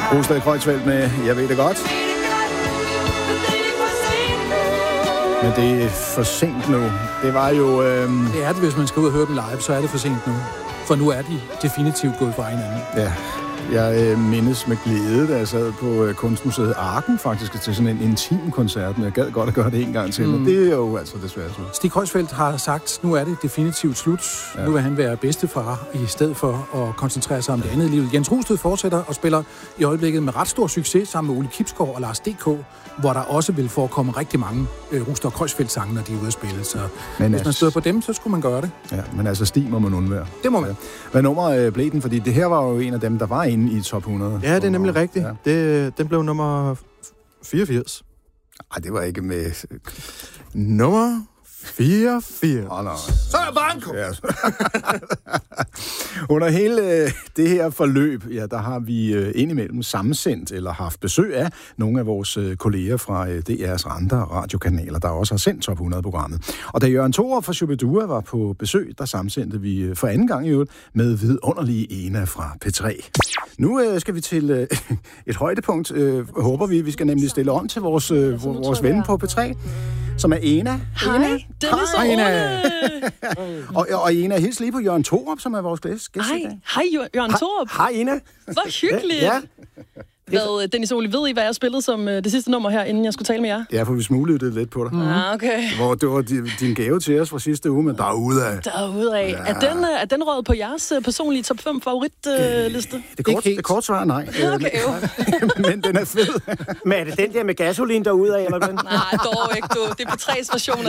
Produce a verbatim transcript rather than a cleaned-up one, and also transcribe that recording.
Rosted Kreuzfeldt med Jeg ved det godt. Men det er for sent nu. Det var jo... Øhm... Det er det, hvis man skal ud og høre dem live, så er det for sent nu. For nu er de definitivt gået fra hinanden. Ja. Jeg øh, mindes med glæde, da jeg sad på øh, Kunstmuseet Arken faktisk til sådan en intim koncert, men jeg gad godt at gøre det en gang til, mm. men det er jo altså desværre slut. Stig Kreuzfeldt har sagt, nu er det definitivt slut. Ja. Nu vil han være bedstefar i stedet for at koncentrere sig om det andet i livet. Jens Rosted fortsætter og spiller i øjeblikket med ret stor succes sammen med Ole Kibsgaard og Lars D K, hvor der også vil forekomme rigtig mange øh, Rosted Kreuzfeldt-sange, når de er ude at spille. Så men hvis man støder på dem, så skulle man gøre det. Ja, men altså Stig må man undvære. Det må man. Ja. Hvad nummer øh, blev den? Fordi det her var jo en af dem, der var inde i top hundrede. Ja, det er nemlig rigtigt. Ja. Det, den blev nummer fireogfirs. Ej, det var ikke med... Nummer fireogfirs. Oh, no. Så er Branko! Ja. Under hele øh, det her forløb, ja, der har vi øh, indimellem sammensendt eller haft besøg af nogle af vores øh, kolleger fra øh, D R's andre radiokanaler, der også har sendt top hundrede-programmet. Og da Jørgen Thorup fra Shubidua var på besøg, der samsendte vi øh, for anden gang i øvrigt med vidunderlige Ena fra P tre. Nu øh, skal vi til øh, et højdepunkt, øh, håber vi. Vi skal nemlig stille om til vores, øh, vores ven på P tre, som er Ena. Hej, Dennis og Ena. og, og Ena, hils lige på Jørgen Thorup, som er vores gæst, gæst Hej, i dag. hej Jørgen Thorup. Hej Ena. Hvor hyggeligt. Ja. Hvad, Dennis Ole, ved I, hvad jeg spillede som det sidste nummer her, inden jeg skulle tale med jer? Ja, for vi smuglede det lidt på dig. Mm-hmm. Ah, okay. Hvor det var din, din gave til os fra sidste uge, men derudad. Derudad. Ja. Er den, er den røget på jeres personlige top fem favoritliste? Øh, det, kort, det kort svar nej. Okay, jo. Men den er fed. Men er det den der med gasolin derudad, eller hvad? Nej, dog ikke, du. Det er på tres version af